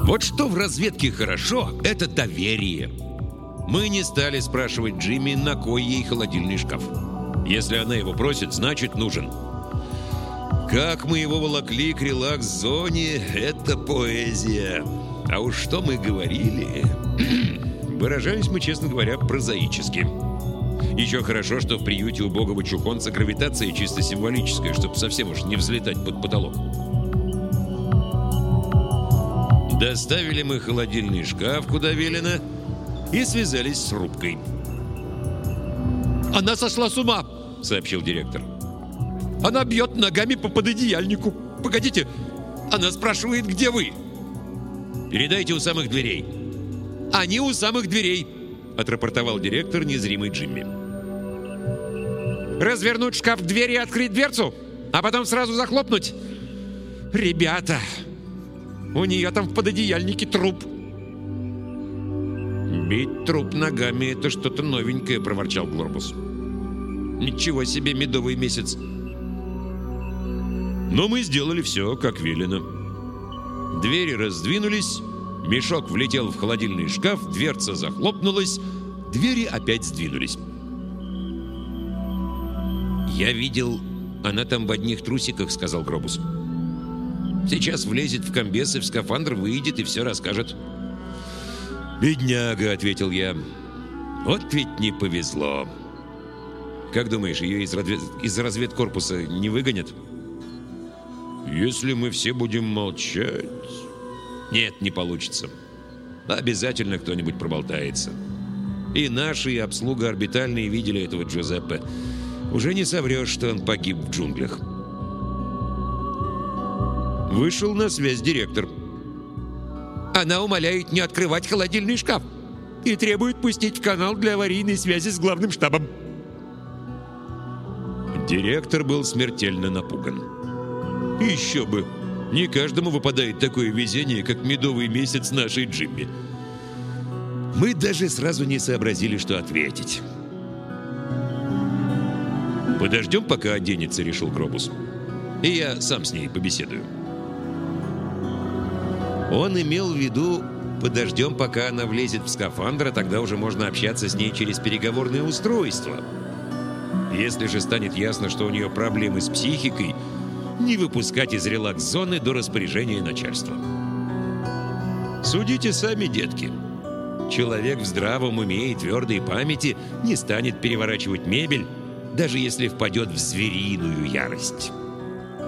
Вот что в разведке хорошо, это доверие. Мы не стали спрашивать Джимми, на кой ей холодильный шкаф. Если она его просит, значит нужен. Как мы его волокли к релакс-зоне, это поэзия. А уж что мы говорили... Выражались мы, честно говоря, прозаически. Еще хорошо, что в приюте убогого чухонца гравитация чисто символическая, чтобы совсем уж не взлетать под потолок. Доставили мы холодильный шкаф, куда велено, и связались с рубкой. «Она сошла с ума», — сообщил директор. «Она бьет ногами по пододеяльнику. Погодите, она спрашивает, где вы?» «Передайте у самых дверей». «Они у самых дверей», — отрапортовал директор, незримый Джимми. «Развернуть шкаф к двери и открыть дверцу, а потом сразу захлопнуть? Ребята, у нее там в пододеяльнике труп». «Бить труп ногами — это что-то новенькое», — проворчал Глорбус. «Ничего себе медовый месяц». Но мы сделали все, как велено. Двери раздвинулись, мешок влетел в холодильный шкаф, дверца захлопнулась, двери опять сдвинулись. «Я видел, она там в одних трусиках», — сказал Гробус. «Сейчас влезет в комбез и в скафандр выйдет и все расскажет». «Бедняга», — ответил я. «Вот ведь не повезло». «Как думаешь, ее из разведкорпуса не выгонят?» «Если мы все будем молчать...» «Нет, не получится. Обязательно кто-нибудь проболтается. И наши, и обслуга орбитальной видели этого Джузеппе. Уже не соврешь, что он погиб в джунглях». Вышел на связь директор. «Она умоляет не открывать холодильный шкаф и требует пустить в канал для аварийной связи с главным штабом». Директор был смертельно напуган. Еще бы! Не каждому выпадает такое везение, как медовый месяц нашей Джимми. Мы даже сразу не сообразили, что ответить. «Подождем, пока оденется», — решил Гробус. «И я сам с ней побеседую». Он имел в виду: подождем, пока она влезет в скафандр, а тогда уже можно общаться с ней через переговорное устройство. Если же станет ясно, что у нее проблемы с психикой, не выпускать из релакс-зоны до распоряжения начальства. Судите сами, детки. Человек в здравом уме и твердой памяти не станет переворачивать мебель, даже если впадет в звериную ярость.